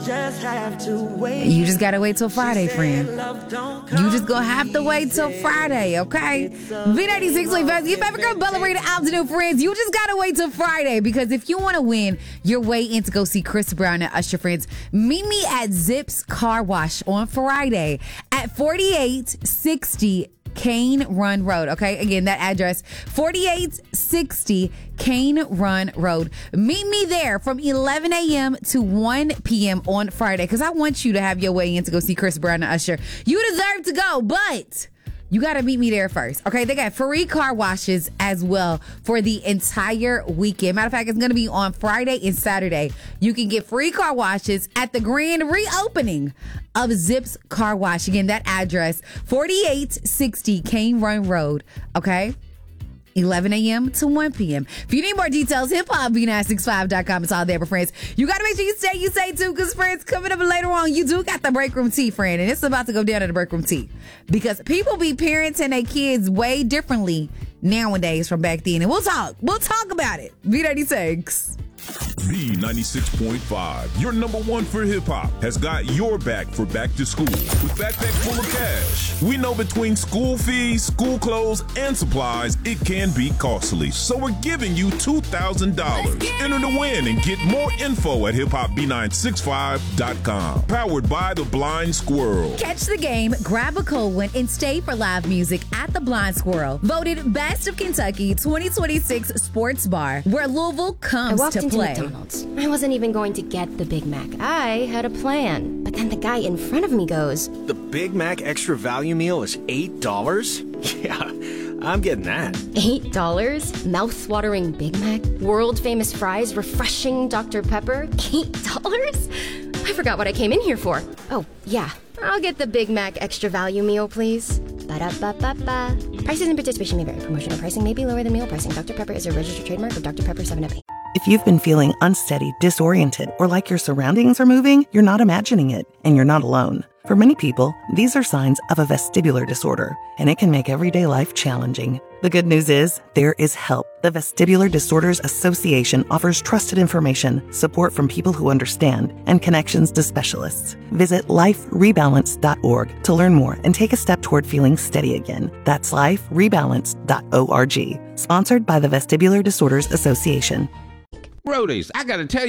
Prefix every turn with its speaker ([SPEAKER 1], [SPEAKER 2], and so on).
[SPEAKER 1] You just gotta wait till Friday, friend. You just gonna have to wait till Friday, okay? V96 Play Fest, your favorite girl, Ballerina Altitude, friends. You just gotta wait till Friday, because if you want to win your way in to go see Chris Brown and Usher, friends, meet me at Zips Car Wash on Friday at 4860 Cane Run Road. Okay, again, that address, 4860 Cane Run Road. Meet me there from 11 a.m. to 1 p.m. on Friday, because I want you to have your way in to go see Chris Brown and Usher. You deserve to go, but you got to meet me there first. Okay, they got free car washes as well for the entire weekend. Matter of fact, it's going to be on Friday and Saturday. You can get free car washes at the grand reopening of Zips Car Wash. Again, that address, 4860 Cane Run Road. Okay, 11 a.m. to 1 p.m. If you need more details, hiphopv965.com. It's all there, but friends, you got to make sure you stay tuned, because friends, coming up later on, you do got the break room tea, friend, and it's about to go down at the break room tea, because people be parenting their kids way differently nowadays from back then, and we'll talk about it. V96.
[SPEAKER 2] B96.5, your number one for hip-hop, has got your back for back to school with Backpack Full of Cash. We know between school fees, school clothes, and supplies, it can be costly. So we're giving you $2,000. Enter to win and get more info at hiphopb965.com. Powered by The Blind Squirrel.
[SPEAKER 1] Catch the game, grab a cold one, and stay for live music at The Blind Squirrel. Voted Best of Kentucky 2026 Sports Bar, where Louisville comes to play.
[SPEAKER 3] McDonald's. I wasn't even going to get the Big Mac. I had a plan. But then the guy in front of me goes,
[SPEAKER 4] "The Big Mac Extra Value Meal is $8? Yeah, I'm getting that."
[SPEAKER 3] $8? Mouth-watering Big Mac? World-famous fries? Refreshing Dr. Pepper? $8? I forgot what I came in here for. Oh, yeah. I'll get the Big Mac Extra Value Meal, please. Ba-da-ba-ba-ba. Prices and participation may vary. Promotional pricing may be lower than meal pricing. Dr. Pepper is a registered trademark of Dr. Pepper 7up.
[SPEAKER 5] If you've been feeling unsteady, disoriented, or like your surroundings are moving, you're not imagining it, and you're not alone. For many people, these are signs of a vestibular disorder, and it can make everyday life challenging. The good news is, there is help. The Vestibular Disorders Association offers trusted information, support from people who understand, and connections to specialists. Visit liferebalance.org to learn more and take a step toward feeling steady again. That's liferebalance.org. Sponsored by the Vestibular Disorders Association.
[SPEAKER 6] Roadies, I gotta tell you.